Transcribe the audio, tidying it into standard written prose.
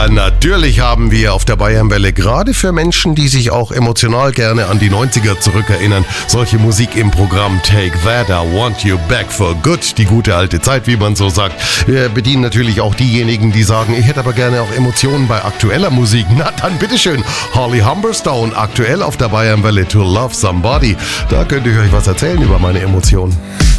Ja, natürlich haben wir auf der Bayernwelle gerade für Menschen, die sich auch emotional gerne an die 90er zurückerinnern, solche Musik im Programm. Take That, I Want You Back for Good, die gute alte Zeit, wie man so sagt. Wir bedienen natürlich auch diejenigen, die sagen, ich hätte aber gerne auch Emotionen bei aktueller Musik. Na dann bitteschön, Holly Humberstone, aktuell auf der Bayernwelle To Love Somebody. Da könnte ich euch was erzählen über meine Emotionen.